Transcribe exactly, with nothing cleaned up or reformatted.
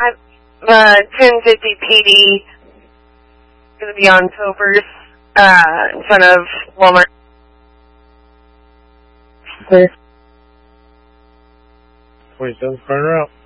I'm uh, ten fifty P D. Going to be on Topers uh, in front of Walmart. twenty-seventh, burner out.